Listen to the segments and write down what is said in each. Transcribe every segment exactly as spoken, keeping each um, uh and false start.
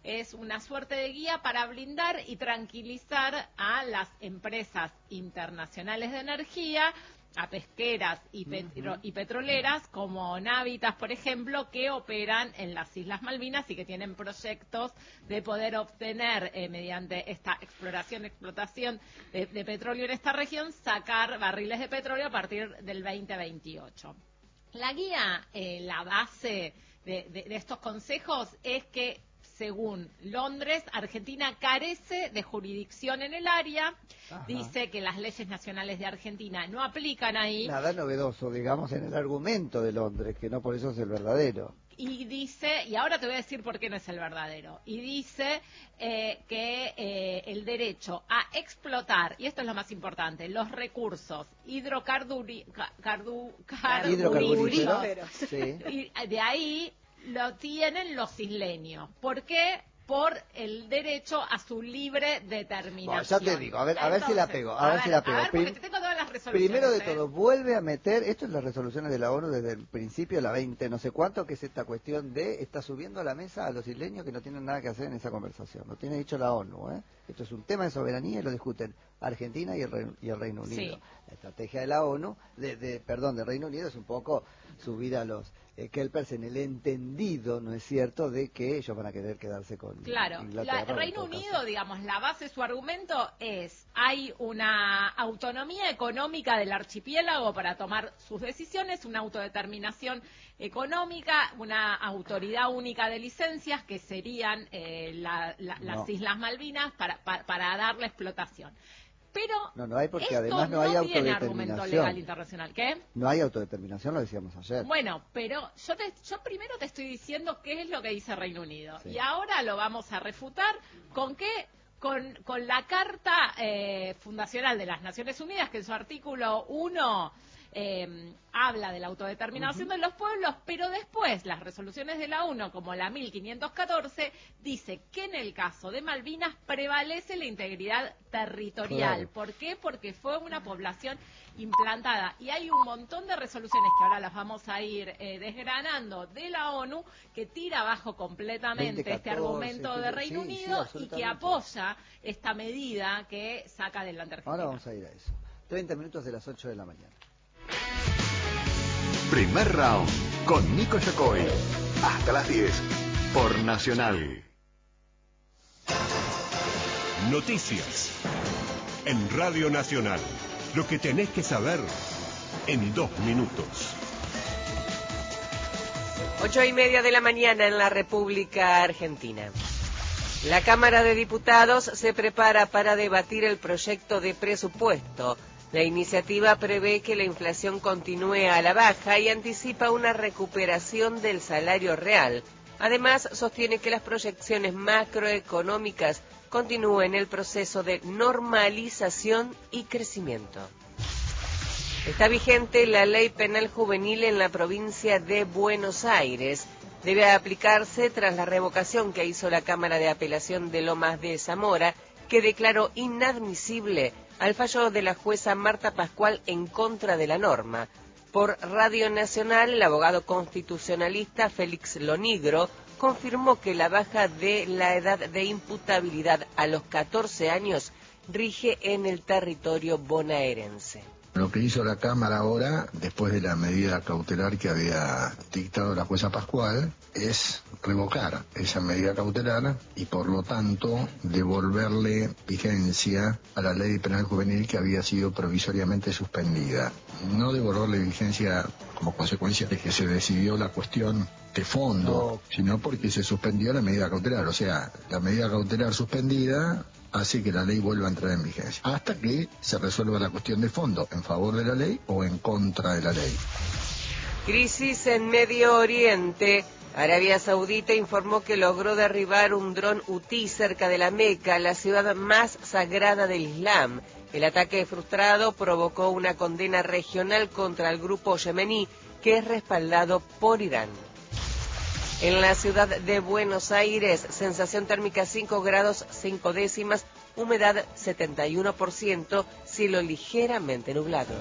es una suerte de guía para blindar y tranquilizar a las empresas internacionales de energía, a pesqueras y, petro, uh-huh. y petroleras como Navitas, por ejemplo, que operan en las Islas Malvinas y que tienen proyectos de poder obtener, eh, mediante esta exploración, explotación de, de petróleo en esta región, sacar barriles de petróleo a partir del veinte veintiocho. La guía, eh, la base de, de, de estos consejos es que, según Londres, Argentina carece de jurisdicción en el área. Ajá. Dice que las leyes nacionales de Argentina no aplican ahí. Nada novedoso, digamos, en el argumento de Londres, que no por eso es el verdadero. Y dice, y ahora te voy a decir por qué no es el verdadero, y dice eh, que eh, el derecho a explotar, y esto es lo más importante, los recursos hidrocarburíferos, sí. Y de ahí lo tienen los isleños. ¿Por qué? Por el derecho a su libre determinación. Bueno, ya te digo, a ver, a ver si la pego, a, a ver, ver si la pego. A ver, porque te tengo todas las resoluciones. Primero de ¿eh? todo, vuelve a meter, esto es las resoluciones de la ONU desde el principio, la veinte no sé cuánto, que es esta cuestión de, está subiendo a la mesa a los isleños que no tienen nada que hacer en esa conversación. Lo tiene dicho la ONU, ¿eh? Esto es un tema de soberanía y lo discuten Argentina y el, Re, y el Reino Unido. Sí. La estrategia de la ONU, de, de perdón, del Reino Unido es un poco subir a los eh, Kelpers en el entendido, ¿no es cierto?, de que ellos van a querer quedarse con claro, Inglaterra. El Reino Unido, caso. digamos, la base de su argumento es, hay una autonomía económica del archipiélago para tomar sus decisiones, una autodeterminación económica, una autoridad única de licencias, que serían eh, la, la, no. las Islas Malvinas, para, para, para darle explotación. Pero no, no hay porque esto además no, no hay tiene autodeterminación. Argumento legal internacional. ¿Qué? No hay autodeterminación, lo decíamos ayer. Bueno, pero yo, te, yo primero te estoy diciendo qué es lo que dice Reino Unido. Sí. Y ahora lo vamos a refutar con qué, con, con la Carta eh, Fundacional de las Naciones Unidas, que en su artículo uno eh, habla de la autodeterminación uh-huh. de los pueblos, pero después las resoluciones de la ONU, como la mil quinientos catorce, dice que en el caso de Malvinas prevalece la integridad territorial. Claro. ¿Por qué? Porque fue una población implantada. Y hay un montón de resoluciones que ahora las vamos a ir eh, desgranando de la ONU, que tira abajo completamente veinte, catorce, este argumento de Reino sí, Unido sí, y que apoya esta medida que saca adelante Argentina. Ahora vamos a ir a eso. treinta minutos de las ocho de la mañana. Primer round con Nico Yacoy. Hasta las diez por Nacional. Noticias en Radio Nacional. Lo que tenés que saber en dos minutos. Ocho y media de la mañana en la República Argentina. La Cámara de Diputados se prepara para debatir el proyecto de presupuesto. La iniciativa prevé que la inflación continúe a la baja y anticipa una recuperación del salario real. Además, sostiene que las proyecciones macroeconómicas continúen el proceso de normalización y crecimiento. Está vigente la ley penal juvenil en la provincia de Buenos Aires. Debe aplicarse tras la revocación que hizo la Cámara de Apelación de Lomas de Zamora, que declaró inadmisible al fallo de la jueza Marta Pascual en contra de la norma. Por Radio Nacional, el abogado constitucionalista Félix Lonigro confirmó que la baja de la edad de imputabilidad a los catorce años rige en el territorio bonaerense. Lo que hizo la Cámara ahora, después de la medida cautelar que había dictado la jueza Pascual, es revocar esa medida cautelar y por lo tanto devolverle vigencia a la ley penal juvenil que había sido provisoriamente suspendida. No devolverle vigencia como consecuencia de que se decidió la cuestión de fondo, no. sino porque se suspendió la medida cautelar. O sea, la medida cautelar suspendida hace que la ley vuelva a entrar en vigencia, hasta que se resuelva la cuestión de fondo, en favor de la ley o en contra de la ley. Crisis en Medio Oriente. Arabia Saudita informó que logró derribar un dron Houthi cerca de la Meca, la ciudad más sagrada del Islam. El ataque frustrado provocó una condena regional contra el grupo yemení, que es respaldado por Irán. En la ciudad de Buenos Aires, sensación térmica cinco grados cinco décimas, humedad setenta y uno por ciento, cielo ligeramente nublado.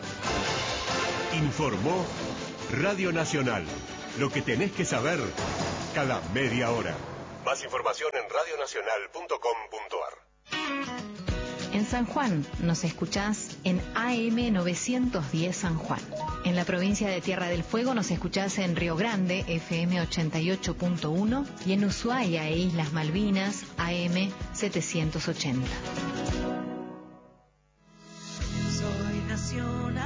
Informó Radio Nacional. Lo que tenés que saber cada media hora. Más información en radio nacional punto com punto a r. En San Juan nos escuchás en A M novecientos diez San Juan. En la provincia de Tierra del Fuego nos escuchás en Río Grande, F M ochenta y ocho punto uno, y en Ushuaia e Islas Malvinas, A M setecientos ochenta. Soy nacional.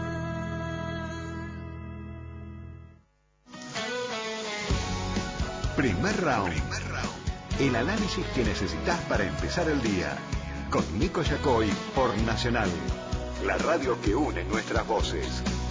Primer round. Primer round. El análisis que necesitas para empezar el día. Con Nico Yacoy por Nacional. La radio que une nuestras voces.